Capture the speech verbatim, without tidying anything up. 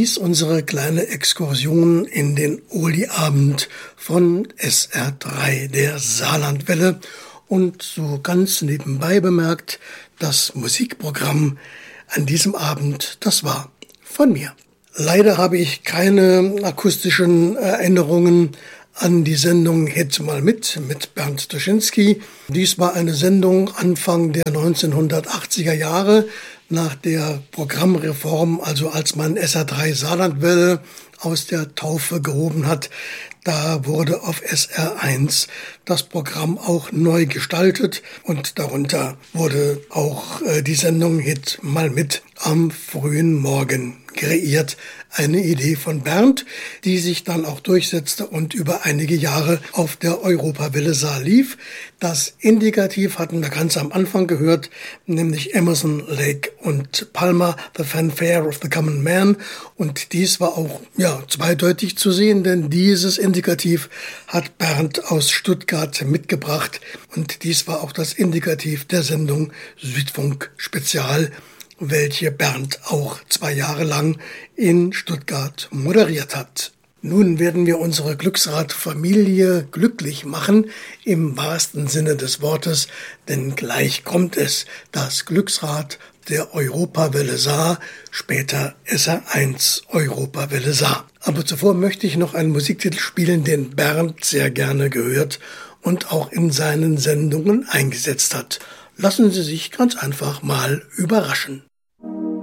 dies unsere kleine Exkursion in den Oldie-Abend von S R drei, der Saarlandwelle. Und so ganz nebenbei bemerkt, das Musikprogramm an diesem Abend, das war von mir. Leider habe ich keine akustischen Erinnerungen an die Sendung Hit mal mit, mit Bernd Duschinsky. Dies war eine Sendung Anfang der neunzehnhundertachtziger Jahre, nach der Programmreform, also als man S R drei Saarlandwelle aus der Taufe gehoben hat. Da wurde auf S R eins das Programm auch neu gestaltet und darunter wurde auch äh, die Sendung Hit mal mit am frühen Morgen kreiert. Eine Idee von Bernd, die sich dann auch durchsetzte und über einige Jahre auf der Europawelle Saar lief. Das Indikativ hatten wir ganz am Anfang gehört, nämlich Emerson, Lake und Palmer, The Fanfare of the Common Man. Und dies war auch ja zweideutig zu sehen, denn dieses Indikativ hat Bernd aus Stuttgart mitgebracht. Und dies war auch das Indikativ der Sendung Südfunk Spezial, welche Bernd auch zwei Jahre lang in Stuttgart moderiert hat. Nun werden wir unsere Glücksrad-Familie glücklich machen, im wahrsten Sinne des Wortes, denn gleich kommt es, das Glücksrad der Europawelle Saar, später S R eins Europawelle Saar. Aber zuvor möchte ich noch einen Musiktitel spielen, den Bernd sehr gerne gehört und auch in seinen Sendungen eingesetzt hat. Lassen Sie sich ganz einfach mal überraschen.